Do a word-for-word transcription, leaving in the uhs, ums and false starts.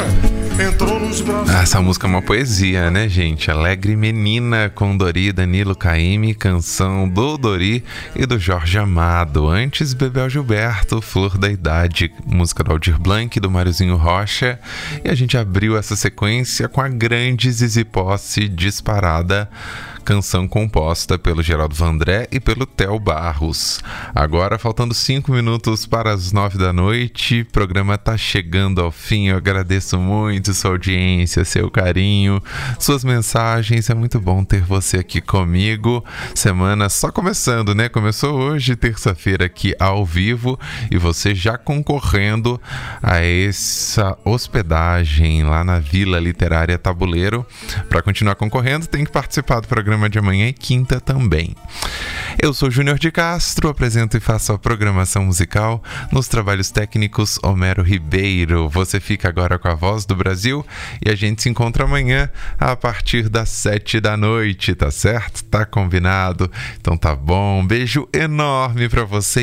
entrou nos braços. Ah, essa música é uma poesia, né, gente? Alegre Menina, com Dori, Danilo Caymmi, canção do Dori e do Jorge Amado. Antes, Bebel Gilberto, Flor da Idade, música do Aldir Blanc, do Máriozinho Rocha. E a gente abriu essa sequência com a grande Zizi Posse, Disparada, canção composta pelo Geraldo Vandré e pelo Theo Barros. Agora, faltando cinco minutos para as nove da noite, o programa tá chegando ao fim. Eu agradeço muito sua audiência, seu carinho, suas mensagens. É muito bom ter você aqui comigo. Semana só começando, né? Começou hoje, terça-feira, aqui ao vivo, e você já concorrendo a essa hospedagem lá na Vila Literária Tabuleiro. Para continuar concorrendo, tem que participar do programa de amanhã e quinta também. Eu sou Júnior de Castro, apresento e faço a programação musical. Nos trabalhos técnicos, Homero Ribeiro. Você fica agora com a Voz do Brasil e a gente se encontra amanhã a partir das sete da noite, tá certo? Tá combinado? Então tá bom. Um beijo enorme pra você.